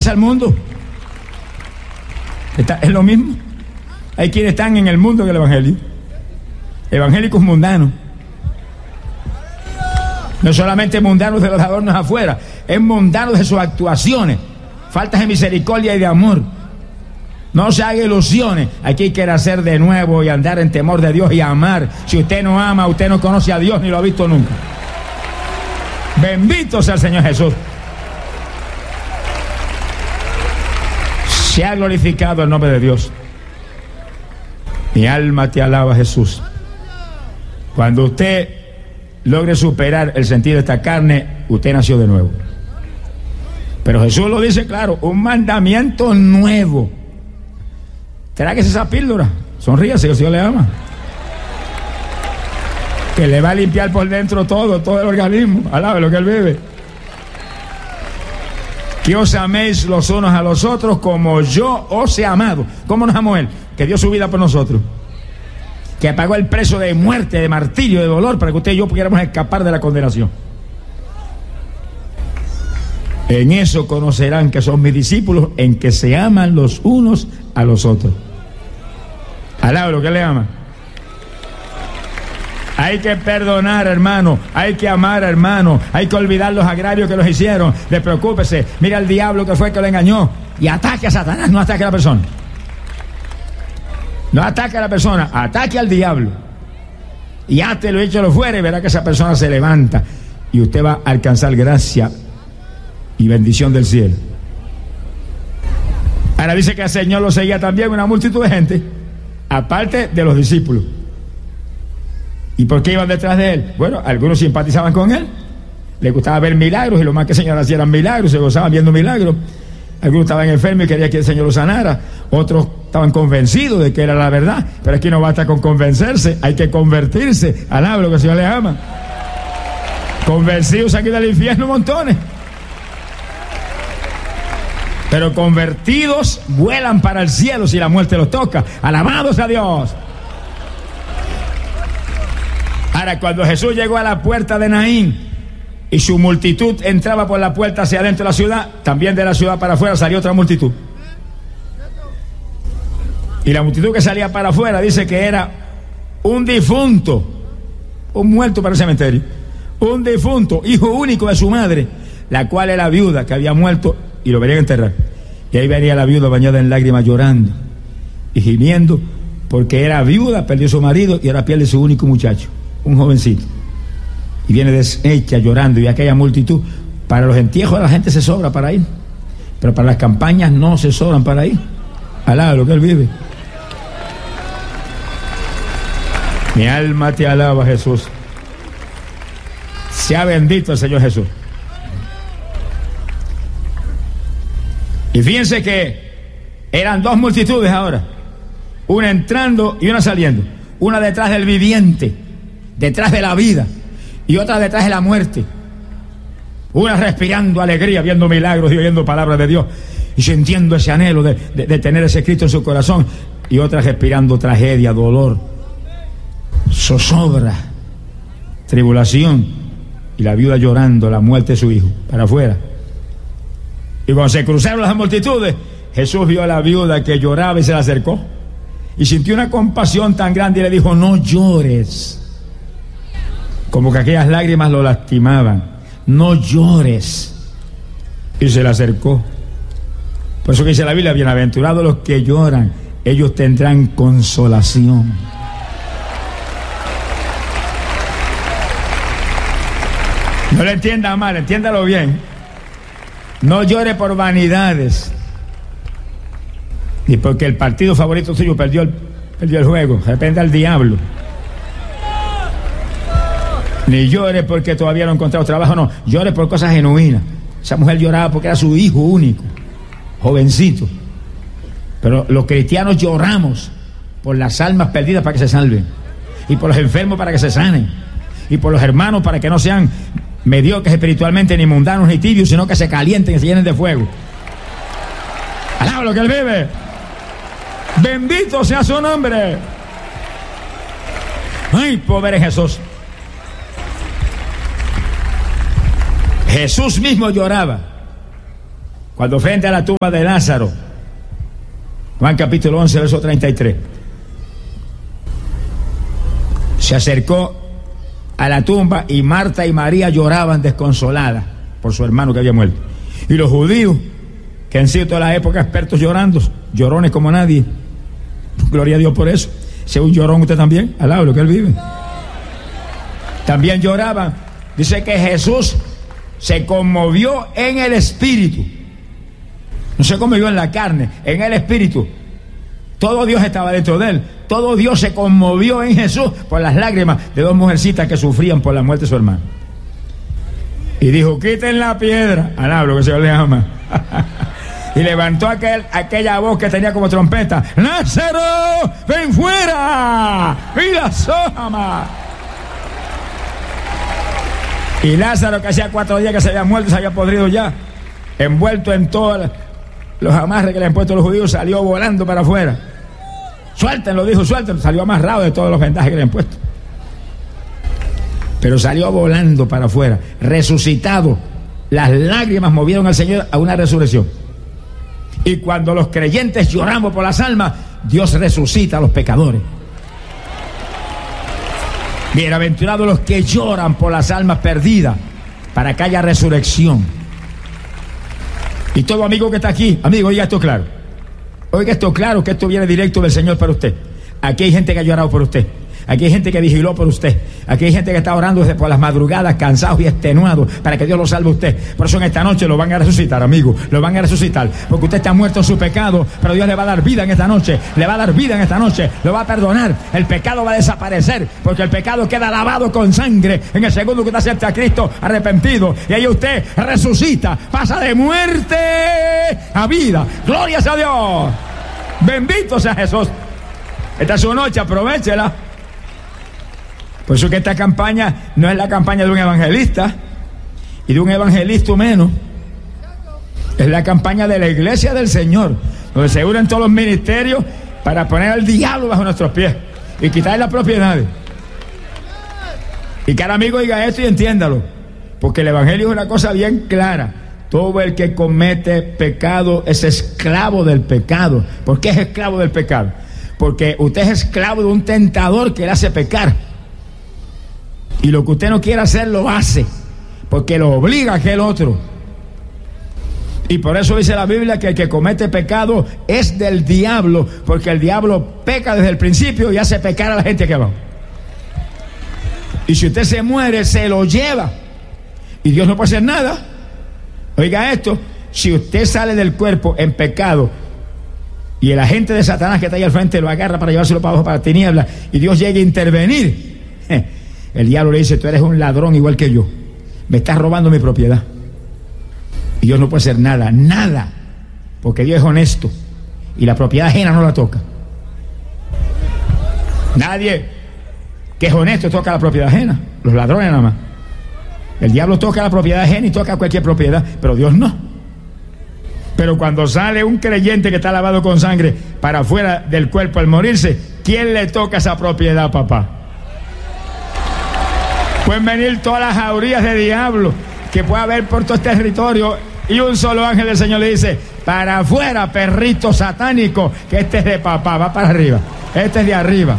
pasa al mundo. Es lo mismo. Hay quienes están en el mundo en el evangelio. Evangélicos mundanos. No solamente mundanos de los adornos afuera, es mundanos de sus actuaciones. Faltas de misericordia y de amor. No se haga ilusiones. Aquí hay que nacer de nuevo y andar en temor de Dios y amar. Si usted no ama, usted no conoce a Dios ni lo ha visto nunca. Bendito sea el Señor Jesús. Se ha glorificado el nombre de Dios. Mi alma te alaba, Jesús. Cuando usted logre superar el sentido de esta carne, usted nació de nuevo. Pero Jesús lo dice claro, un mandamiento nuevo. Tráguese esa píldora, sonríase que el Señor le ama. Que le va a limpiar por dentro todo el organismo. Alabe lo que Él vive. Que os améis los unos a los otros como yo os he amado. ¿Cómo nos amó Él? Que dio su vida por nosotros. Que pagó el precio de muerte, de martirio, de dolor, para que usted y yo pudiéramos escapar de la condenación. En eso conocerán que son mis discípulos, en que se aman los unos a los otros. Alaba lo que le ama. Hay que perdonar, hermano. Hay que amar, hermano. Hay que olvidar los agravios que nos hicieron. Despreocúpese. Mira al diablo que fue que lo engañó. Y ataque a Satanás, no ataque a la persona. No ataque a la persona, ataque al diablo. Y átelo y échalo fuera y verá que esa persona se levanta. Y usted va a alcanzar gracia y bendición del cielo. Ahora dice que el Señor lo seguía también una multitud de gente, aparte de los discípulos. ¿Y por qué iban detrás de Él? Bueno, algunos simpatizaban con Él, les gustaba ver milagros, y lo más que el Señor hacía eran milagros, se gozaban viendo milagros. Algunos estaban enfermos y querían que el Señor los sanara. Otros estaban convencidos de que era la verdad. Pero aquí no basta con convencerse, hay que convertirse. Alaba lo que el Señor le ama. Convencidos aquí del infierno montones. Pero convertidos vuelan para el cielo si la muerte los toca. Alabados a Dios. Ahora, cuando Jesús llegó a la puerta de Naín y su multitud entraba por la puerta hacia adentro de la ciudad, también de la ciudad para afuera salió otra multitud. Y la multitud que salía para afuera dice que era un difunto, un muerto para el cementerio, un difunto, hijo único de su madre, la cual era viuda, que había muerto y lo venían a enterrar. Y ahí venía la viuda bañada en lágrimas, llorando y gimiendo, porque era viuda, perdió a su marido y ahora pierde su único muchacho, un jovencito. Y viene deshecha, llorando, y aquella multitud, para los entierros la gente se sobra para ir, pero para las campañas no se sobran para ir. Alaba lo que Él vive. Mi alma te alaba, Jesús. Sea bendito el Señor Jesús. Y fíjense que eran dos multitudes ahora, una entrando y una saliendo, una detrás del viviente, detrás de la vida, y otra detrás de la muerte. Una respirando alegría, viendo milagros y oyendo palabras de Dios y sintiendo ese anhelo de tener ese Cristo en su corazón, y otra respirando tragedia, dolor, zozobra, tribulación, y la viuda llorando la muerte de su hijo para afuera. Y cuando se cruzaron las multitudes, Jesús vio a la viuda que lloraba y se le acercó y sintió una compasión tan grande y le dijo: no llores. Como que aquellas lágrimas lo lastimaban. No llores. Y se le acercó. Por eso que dice la Biblia: bienaventurados los que lloran, ellos tendrán consolación. No lo entienda mal, entiéndalo bien. No llore por vanidades, ni porque el partido favorito suyo perdió el juego, arrependa al diablo. Ni llore porque todavía no ha encontrado trabajo, no. Llore por cosas genuinas. Esa mujer lloraba porque era su hijo único, jovencito. Pero los cristianos lloramos por las almas perdidas para que se salven, y por los enfermos para que se sanen, y por los hermanos para que no sean mediocres espiritualmente, ni mundanos ni tibios, sino que se calienten y se llenen de fuego. Alaba lo que Él vive. Bendito sea su nombre. Ay, pobre Jesús. Jesús mismo lloraba cuando frente a la tumba de Lázaro, Juan capítulo 11, verso 33, se acercó a la tumba y Marta y María lloraban desconsoladas por su hermano que había muerto. Y los judíos, que han sido toda la época expertos llorando, llorones como nadie, gloria a Dios por eso. Sea un llorón usted también, al lado de lo que él vive. También lloraban. Dice que Jesús se conmovió en el espíritu. No se conmovió en la carne, en el espíritu. Todo Dios estaba dentro de él. Todo Dios se conmovió en Jesús por las lágrimas de dos mujercitas que sufrían por la muerte de su hermano. Y dijo, quiten la piedra. Alá, lo que el Señor le ama. Y levantó aquella voz que tenía como trompeta. ¡Lázaro, ven fuera! ¡Mira, Sójama! Y Lázaro, que hacía 4 días que se había muerto, se había podrido ya, envuelto en todos los amarres que le han puesto los judíos, salió volando para afuera. Suéltenlo, dijo, suéltenlo. Salió amarrado de todos los vendajes que le han puesto. Pero salió volando para afuera, resucitado. Las lágrimas movieron al Señor a una resurrección. Y cuando los creyentes lloramos por las almas, Dios resucita a los pecadores. Bienaventurados los que lloran por las almas perdidas, para que haya resurrección. Y todo amigo que está aquí, amigo, oiga esto claro. Oiga esto claro, que esto viene directo del Señor para usted. Aquí hay gente que ha llorado por usted. Aquí hay gente que vigiló por usted. Aquí hay gente que está orando desde por las madrugadas, cansados y extenuados, para que Dios lo salve a usted. Por eso en esta noche lo van a resucitar, amigo. Lo van a resucitar. Porque usted está muerto en su pecado, pero Dios le va a dar vida en esta noche. Le va a dar vida en esta noche. Lo va a perdonar. El pecado va a desaparecer, porque el pecado queda lavado con sangre en el segundo que usted acepta a Cristo arrepentido. Y ahí usted resucita. Pasa de muerte a vida. Gloria a Dios. Bendito sea Jesús. Esta es su noche, aprovéchela. Por eso que esta campaña no es la campaña de un evangelista y de un evangelista menos. Es la campaña de la iglesia del Señor, donde se unen todos los ministerios para poner al diablo bajo nuestros pies y quitarle las propiedades. Y cada amigo diga esto y entiéndalo, porque el evangelio es una cosa bien clara. Todo el que comete pecado es esclavo del pecado. ¿Por qué es esclavo del pecado? Porque usted es esclavo de un tentador que le hace pecar. Y lo que usted no quiere hacer, lo hace, porque lo obliga a aquel otro. Y por eso dice la Biblia que el que comete pecado es del diablo, porque el diablo peca desde el principio y hace pecar a la gente que va. Y si usted se muere, se lo lleva. Y Dios no puede hacer nada. Oiga esto, si usted sale del cuerpo en pecado y el agente de Satanás que está ahí al frente lo agarra para llevárselo para abajo, para tinieblas, y Dios llega a intervenir, el diablo le dice, tú eres un ladrón igual que yo, me estás robando mi propiedad. Y Dios no puede hacer nada, nada, porque Dios es honesto y la propiedad ajena no la toca. Nadie que es honesto toca la propiedad ajena, los ladrones nada más. El diablo toca la propiedad ajena y toca cualquier propiedad, pero Dios no. Pero cuando sale un creyente que está lavado con sangre para afuera del cuerpo al morirse, ¿quién le toca esa propiedad, papá? Pueden venir todas las jaurías de diablo que pueda haber por todo este territorio, y un solo ángel del Señor le dice, para afuera, perrito satánico, que este es de papá, va para arriba, este es de arriba.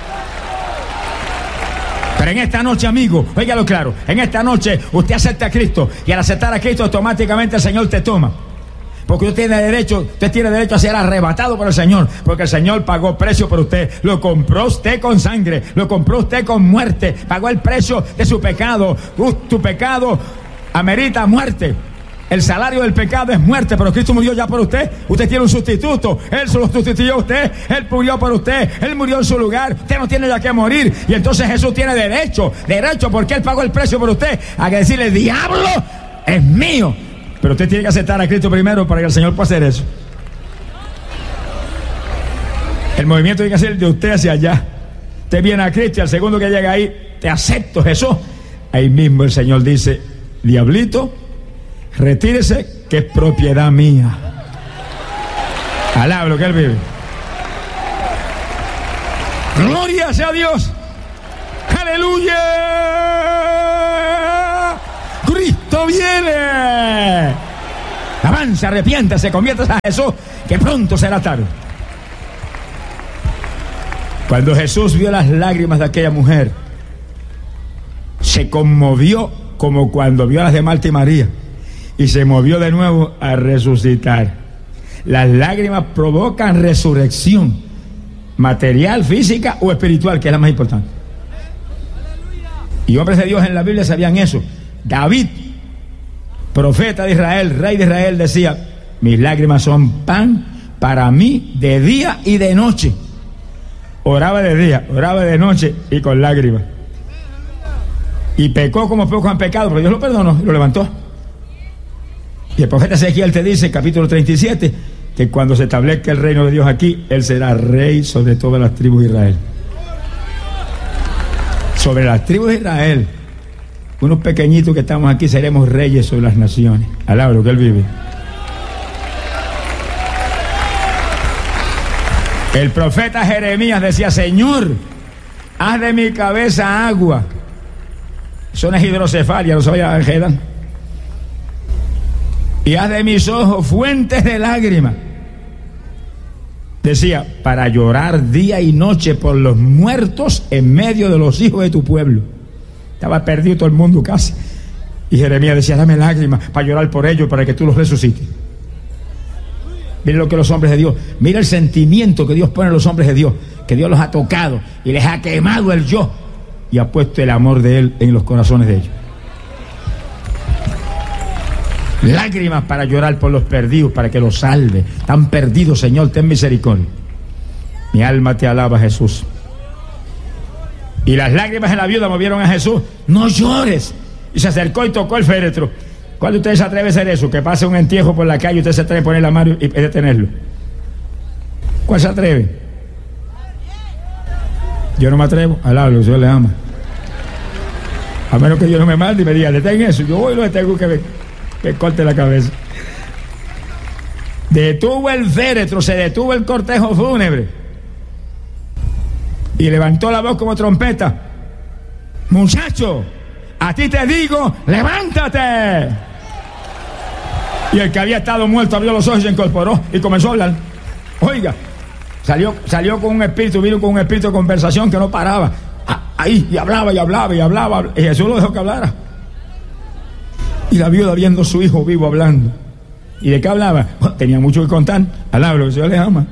Pero en esta noche, amigo, óigalo claro, en esta noche usted acepta a Cristo, y al aceptar a Cristo automáticamente el Señor te toma. Porque usted tiene derecho a ser arrebatado por el Señor, porque el Señor pagó precio por usted, lo compró usted con sangre, lo compró usted con muerte, pagó el precio de su pecado. Tu pecado amerita muerte. El salario del pecado es muerte, pero Cristo murió ya por usted. Usted tiene un sustituto, Él se lo sustituyó a usted, Él murió por usted, Él murió en su lugar, usted no tiene ya que morir. Y entonces Jesús tiene derecho, porque Él pagó el precio por usted, a que decirle, diablo, es mío. Pero usted tiene que aceptar a Cristo primero para que el Señor pueda hacer eso. El movimiento tiene que ser de usted hacia allá. Usted viene a Cristo y al segundo que llega ahí, te acepto, Jesús. Ahí mismo el Señor dice, diablito, retírese, que es propiedad mía. Alaba lo que Él vive. Gloria sea Dios. Aleluya. Cristo viene. avance, arrepiéntase, conviértase a Jesús, que pronto será tarde. Cuando Jesús vio las lágrimas de aquella mujer, se conmovió como cuando vio a las de Marta y María, y se movió de nuevo a resucitar. Las lágrimas provocan resurrección, material, física o espiritual, que es la más importante. Y hombres de Dios en la Biblia sabían eso. David, profeta de Israel, rey de Israel, decía: mis lágrimas son pan para mí de día y de noche. Oraba de día, oraba de noche y con lágrimas. Y pecó como pocos han pecado, pero Dios lo perdonó y lo levantó. Y el profeta Ezequiel te dice, capítulo 37, que cuando se establezca el reino de Dios aquí, Él será rey sobre todas las tribus de Israel. Sobre las tribus de Israel, unos pequeñitos que estamos aquí, seremos reyes sobre las naciones. Alaba lo que Él vive. El profeta Jeremías decía: Señor, haz de mi cabeza agua. Eso no es hidrocefalia, no se vaya a enredar. Y haz de mis ojos fuentes de lágrimas. Decía, para llorar día y noche por los muertos en medio de los hijos de tu pueblo. Estaba perdido todo el mundo casi. Y Jeremías decía: dame lágrimas para llorar por ellos, para que tú los resucites. Mira lo que los hombres de Dios, mira el sentimiento que Dios pone en los hombres de Dios, que Dios los ha tocado y les ha quemado el yo y ha puesto el amor de Él en los corazones de ellos. Lágrimas para llorar por los perdidos, para que los salve. Están perdidos, Señor, ten misericordia. Mi alma te alaba, Jesús. Y las lágrimas en la viuda movieron a Jesús: no llores. Y se acercó y tocó el féretro. ¿Cuál de ustedes se atreve a hacer eso? Que pase un entierro por la calle y usted se atreve a poner la mano y detenerlo. ¿Cuál se atreve? Yo no me atrevo. Alablo, Dios le ama. A menos que Dios no me mande y me diga: detén eso. Yo voy y lo detengo, que me corte la cabeza. Detuvo el féretro, se detuvo el cortejo fúnebre y levantó la voz como trompeta: muchacho, a ti te digo, levántate. Y el que había estado muerto abrió los ojos y se incorporó y comenzó a hablar. Oiga, salió con un espíritu, vino con un espíritu de conversación que no paraba. Ahí, y hablaba, y hablaba, y hablaba. Y Jesús lo dejó que hablara. Y la viuda viendo a su hijo vivo hablando. ¿Y de qué hablaba? Tenía mucho que contar. Alablo, que Dios le ama.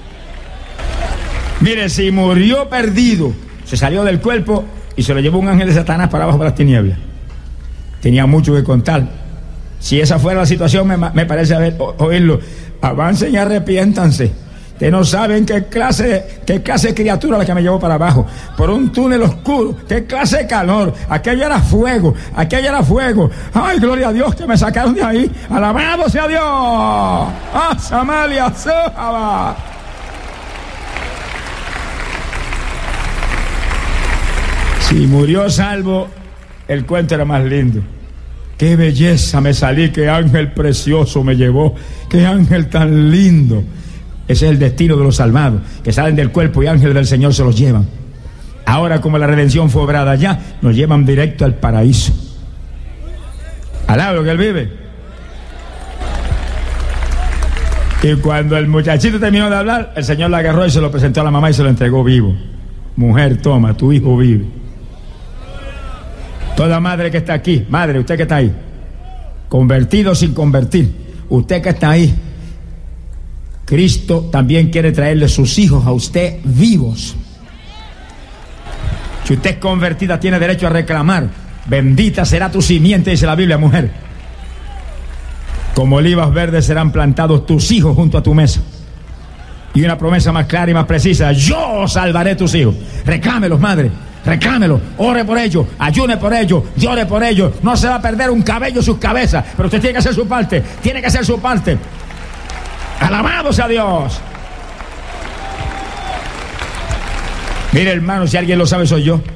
Mire, si murió perdido, se salió del cuerpo y se lo llevó un ángel de Satanás para abajo, para las tinieblas. Tenía mucho que contar. Si esa fuera la situación, me parece oírlo. Avancen y arrepiéntanse. Ustedes no saben qué clase de criatura la que me llevó para abajo, por un túnel oscuro. Qué clase de calor. Aquello era fuego. Ay, gloria a Dios que me sacaron de ahí. Alabado sea Dios. Ah, Samalia, Sahaba. Si murió salvo, el cuento era más lindo. Qué belleza me salí, qué ángel precioso me llevó, qué ángel tan lindo. Ese es el destino de los salvados, que salen del cuerpo y ángeles del Señor se los llevan. Ahora, como la redención fue obrada allá, nos llevan directo al paraíso. Alaba lo que Él vive. Y cuando el muchachito terminó de hablar, el Señor la agarró y se lo presentó a la mamá y se lo entregó vivo. Mujer, toma, tu hijo vive. Toda madre que está aquí, madre, usted que está ahí, convertido o sin convertir, usted que está ahí, Cristo también quiere traerle sus hijos a usted vivos. Si usted es convertida, tiene derecho a reclamar: bendita será tu simiente, dice la Biblia, mujer. Como olivas verdes serán plantados tus hijos junto a tu mesa. Y una promesa más clara y más precisa: yo salvaré tus hijos. Reclámelos, madre. Reclámelo, ore por ellos, ayune por ellos, llore por ellos. No se va a perder un cabello en sus cabezas, pero usted tiene que hacer su parte, tiene que hacer su parte. Alabado sea Dios. Mire, hermano, si alguien lo sabe soy yo.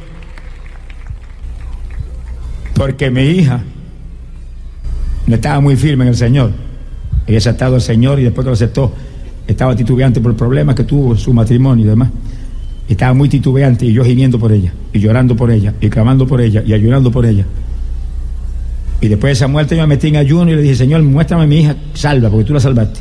Porque mi hija no estaba muy firme en el Señor. Ella ha aceptado al Señor y después que lo aceptó, estaba titubeante por problemas que tuvo en su matrimonio y demás. Estaba muy titubeante y yo gimiendo por ella, y llorando por ella, y clamando por ella, y ayunando por ella. Y después de esa muerte yo me metí en ayuno y le dije, Señor, muéstrame a mi hija salva, porque tú la salvaste.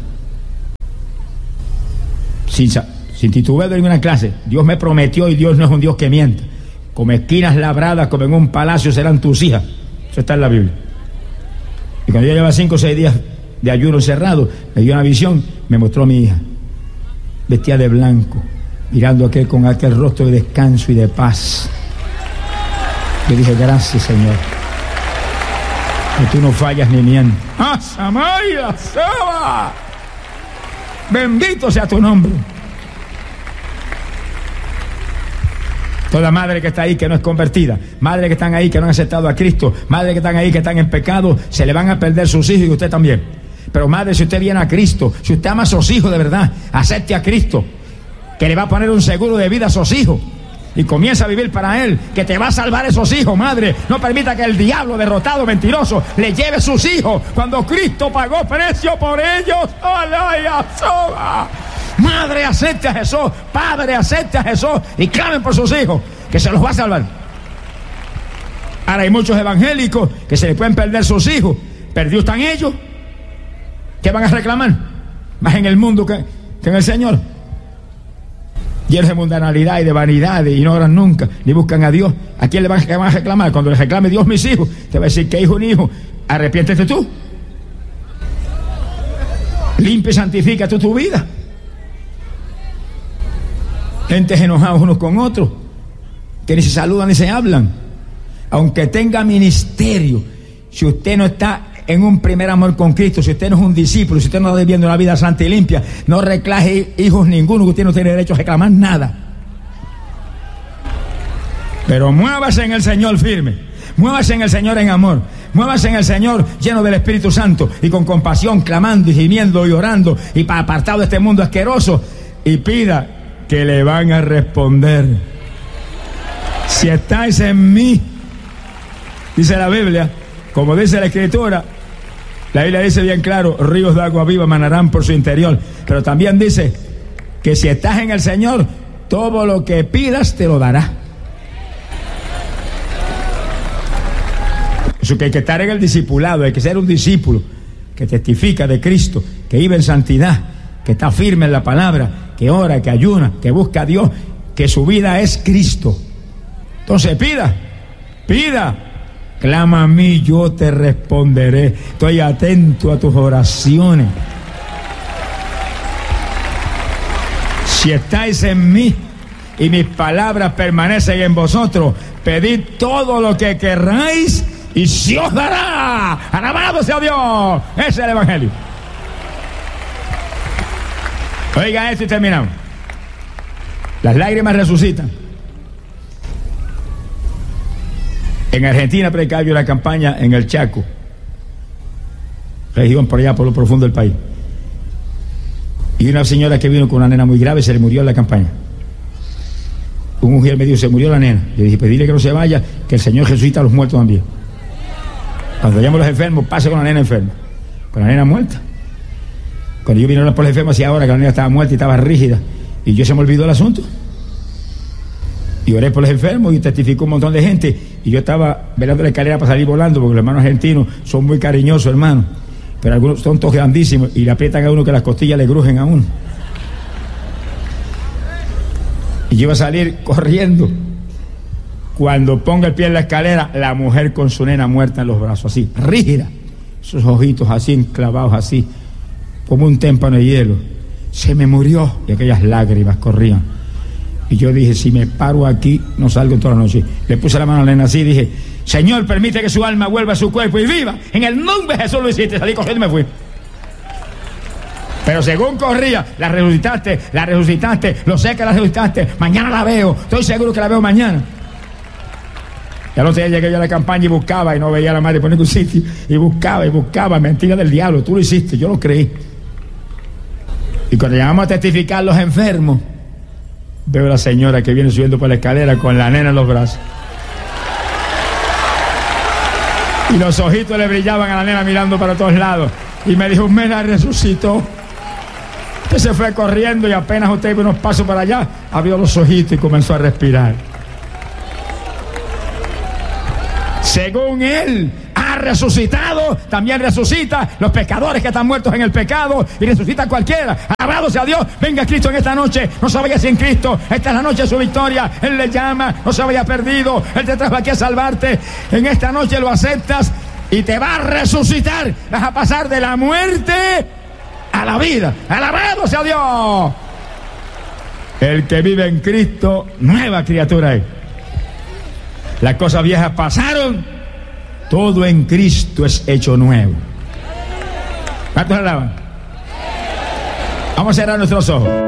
Sin titubeo de ninguna clase. Dios me prometió y Dios no es un Dios que mienta. Como esquinas labradas, como en un palacio serán tus hijas. Eso está en la Biblia. Y cuando yo llevaba 5 o 6 días de ayuno encerrado, me dio una visión, me mostró a mi hija, vestida de blanco, mirando con aquel rostro de descanso y de paz. Yo dije, gracias, Señor, que tú no fallas ni mientes. ¡Ah, Samaya, Saba! Bendito sea tu nombre. Toda madre que está ahí que no es convertida, madre que están ahí que no han aceptado a Cristo, madre que están ahí que están en pecado, se le van a perder sus hijos y usted también. Pero madre, si usted viene a Cristo, si usted ama a sus hijos de verdad, acepte a Cristo, que le va a poner un seguro de vida a sus hijos y comienza a vivir para Él, que te va a salvar esos hijos. Madre, no permita que el diablo derrotado, mentiroso, le lleve sus hijos cuando Cristo pagó precio por ellos. ¡Aleluya! Madre, acepte a Jesús. Padre, acepte a Jesús y clamen por sus hijos, que se los va a salvar. Ahora hay muchos evangélicos que se les pueden perder sus hijos. Perdidos están ellos. ¿Qué van a reclamar? Más en el mundo que en el Señor. Llenos de mundanalidad y de vanidad, y no oran nunca, ni buscan a Dios. ¿A quién le van a reclamar? Cuando le reclame Dios mis hijos, te va a decir que hijo un hijo. Arrepiéntete tú. Limpia y santifica tú tu vida. Gentes enojados unos con otros, que ni se saludan ni se hablan. Aunque tenga ministerio, si usted no está en un primer amor con Cristo, si usted no es un discípulo, si usted no está viviendo una vida santa y limpia, no reclame hijos ninguno, que usted no tiene derecho a reclamar nada. Pero muévase en el Señor firme, muévase en el Señor en amor, muévase en el Señor lleno del Espíritu Santo y con compasión, clamando y gimiendo y orando y apartado de este mundo asqueroso, y pida, que le van a responder. Si estáis en mí, dice la Biblia, como dice la Escritura, la Biblia dice bien claro, ríos de agua viva manarán por su interior. Pero también dice que si estás en el Señor, todo lo que pidas te lo dará. Eso que hay que estar en el discipulado, hay que ser un discípulo que testifica de Cristo, que vive en santidad, que está firme en la palabra, que ora, que ayuna, que busca a Dios, que su vida es Cristo. Entonces pida, clama a mí, yo te responderé. Estoy atento a tus oraciones. Si estáis en mí y mis palabras permanecen en vosotros, pedid todo lo que querráis y se os dará. Alabado sea Dios. Ese es el Evangelio. Oiga esto y terminamos. Las lágrimas resucitan. En Argentina predicaba yo la campaña en el Chaco, región por allá por lo profundo del país, y una señora que vino con una nena muy grave se le murió en la campaña. Un mujer me dijo, se murió la nena. Yo dije, pues dile que no se vaya, que el Señor resucita a los muertos también. Cuando vayamos los enfermos, pase con la nena enferma, con la nena muerta. Cuando yo vine a hablar por los enfermos, hacía ahora que la nena estaba muerta y estaba rígida, y yo se me olvidó el asunto. Y oré por los enfermos y testificó un montón de gente. Y yo estaba velando la escalera para salir volando, porque los hermanos argentinos son muy cariñosos, hermanos. Pero algunos son todos grandísimos y le aprietan a uno que las costillas le grujen a uno. Y yo iba a salir corriendo. Cuando ponga el pie en la escalera, la mujer con su nena muerta en los brazos, así, rígida. Sus ojitos así, enclavados así, como un témpano de hielo. Se me murió. Y aquellas lágrimas corrían. Y yo dije, si me paro aquí, no salgo toda la noche. Le puse la mano a la nena así y dije, Señor, permite que su alma vuelva a su cuerpo y viva. En el nombre de Jesús lo hiciste. Salí corriendo y me fui. Pero según corría, la resucitaste, lo sé que la resucitaste. Mañana la veo, estoy seguro que la veo mañana. Ya no sé, llegué yo a la campaña y buscaba y no veía a la madre por ningún sitio. Y buscaba, mentira del diablo. Tú lo hiciste, yo lo creí. Y cuando llegamos a testificar los enfermos, veo a la señora que viene subiendo por la escalera con la nena en los brazos. Y los ojitos le brillaban a la nena mirando para todos lados. Y me dijo, me la resucitó. Usted se fue corriendo y apenas usted iba unos pasos para allá, abrió los ojitos y comenzó a respirar. Según él, ha ha resucitado, también resucita los pecadores que están muertos en el pecado y resucita a cualquiera. Alabado sea Dios. Venga Cristo en esta noche. No se vaya sin Cristo. Esta es la noche de su victoria. Él le llama. No se vaya perdido. Él te trajo aquí a salvarte. En esta noche lo aceptas y te va a resucitar. Vas a pasar de la muerte a la vida. Alabado sea Dios. El que vive en Cristo, nueva criatura es. Las cosas viejas pasaron, todo en Cristo es hecho nuevo. ¿Cuántos alaban? Vamos a cerrar nuestros ojos.